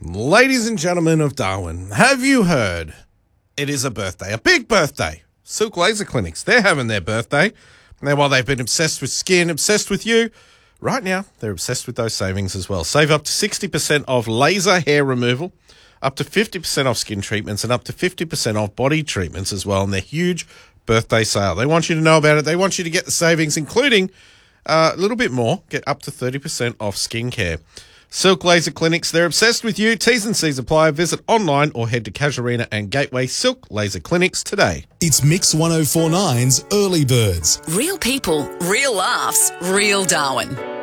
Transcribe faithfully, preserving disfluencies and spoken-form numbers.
Ladies and gentlemen of Darwin, have you heard? It is a birthday, a big birthday. Silk Laser Clinics, they're having their birthday. Now, while they've been obsessed with skin, obsessed with you, right now they're obsessed with those savings as well. Save up to sixty percent off laser hair removal, up to fifty percent off skin treatments, and up to fifty percent off body treatments as well. And their huge birthday sale. They want you to know about it. They want you to get the savings, including uh, a little bit more. Get up to thirty percent off skincare. Silk Laser Clinics, they're obsessed with you. T's and C's apply. Visit online or head to Casuarina and Gateway Silk Laser Clinics today. It's Mix one oh four nine's Early Birds. Real people, real laughs, real Darwin.